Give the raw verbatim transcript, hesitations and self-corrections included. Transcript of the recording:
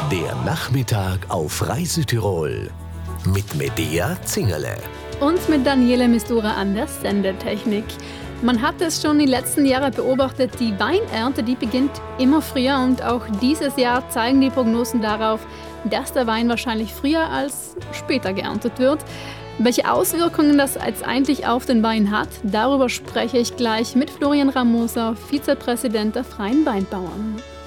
Der Nachmittag auf Reise Tirol mit Medea Zingerle. Und mit Daniele Mistura an der Sendetechnik. Man hat es schon die letzten Jahre beobachtet, die Weinernte, die beginnt immer früher und auch dieses Jahr zeigen die Prognosen darauf, dass der Wein wahrscheinlich früher als später geerntet wird. Welche Auswirkungen das jetzt eigentlich auf den Wein hat, darüber spreche ich gleich mit Florian Ramosa, Vizepräsident der Freien Weinbauern.